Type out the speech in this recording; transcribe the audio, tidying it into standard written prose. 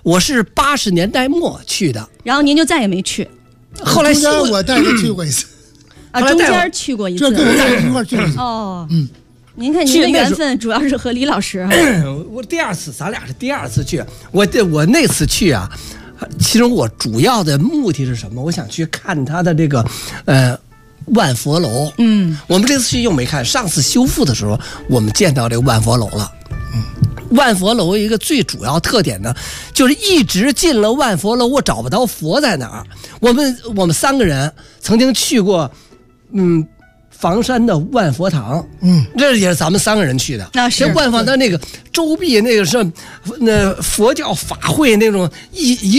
我是80年代末去的， 然后您就再也没去。 后来中间我带他去过一次， 中间去过一次， 这跟我带人一块去过一次。 哦，您看您的缘分主要是和李老师。 我第二次，咱俩是第2次去。我那次去啊，其实我主要的目的是什么？我想去看他的这个万佛楼。我们这次去又没看，上次修复的时候我们见到这个万佛楼了。万佛楼一个最主要特点呢，就是一直进了万佛楼，我找不到佛在哪儿。我们3个人曾经去过，房山的万佛堂，这也是咱们3个人去的。 那是万佛堂那个周壁那个是那佛教法会那种一